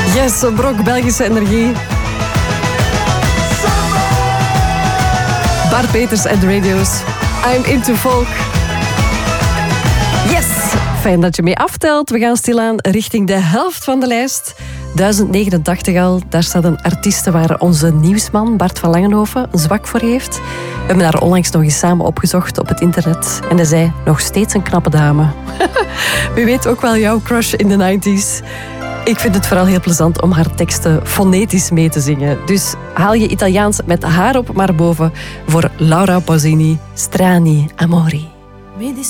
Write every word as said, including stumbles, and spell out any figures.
Yes, een brok Belgische energie. Bart Peters en de Radio's. I'm into folk. Yes! Fijn dat je mee aftelt. We gaan stilaan richting de helft van de lijst. duizend negenentachtig al. Daar staat een artieste waar onze nieuwsman Bart van Langenhoven een zwak voor heeft. We hebben haar onlangs nog eens samen opgezocht op het internet. En hij zei, nog steeds een knappe dame. Wie weet ook wel jouw crush in de negentig. Ik vind het vooral heel plezant om haar teksten fonetisch mee te zingen. Dus haal je Italiaans met haar op maar boven voor Laura Pausini, Strani Amori.